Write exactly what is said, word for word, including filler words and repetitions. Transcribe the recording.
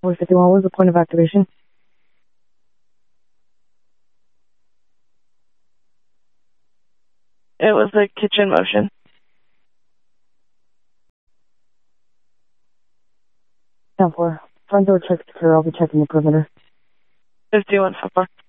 four fifty-one, what was the point of activation? It was the kitchen motion. ten four. Front door check secure. I'll be checking the perimeter. fifty-one, four.